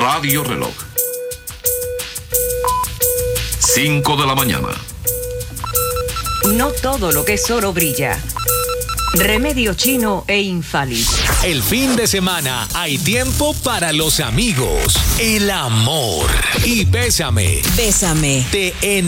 Radio Reloj. 5 de la mañana. No todo lo que es oro brilla. Remedio chino e Infalix. El fin de semana hay tiempo para los amigos, el amor y Bésame. Bésame. De